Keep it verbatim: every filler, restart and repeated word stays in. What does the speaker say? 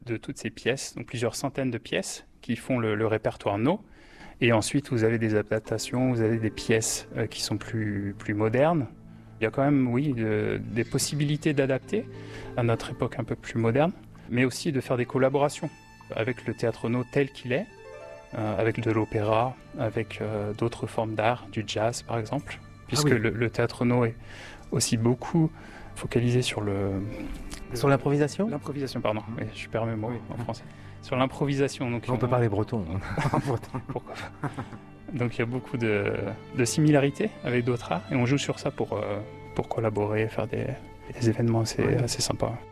de toutes ces pièces, donc plusieurs centaines de pièces qui font le, le répertoire No. Et ensuite, vous avez des adaptations, vous avez des pièces euh, qui sont plus, plus modernes. Il y a quand même, oui, de, des possibilités d'adapter à notre époque un peu plus moderne, mais aussi de faire des collaborations avec le théâtre No tel qu'il est, euh, avec de l'opéra, avec euh, d'autres formes d'art, du jazz par exemple, puisque Ah oui. le, le théâtre No est aussi beaucoup focalisé sur le... Sur l'improvisation? L'improvisation, pardon, oui, je perds mes mots Oui. en français. Sur l'improvisation. Donc On peut parler breton. Pourquoi pas. Donc il y a beaucoup de, de similarités avec d'autres arts et on joue sur ça pour, euh, pour collaborer, faire des, des événements assez, Oui. assez sympas.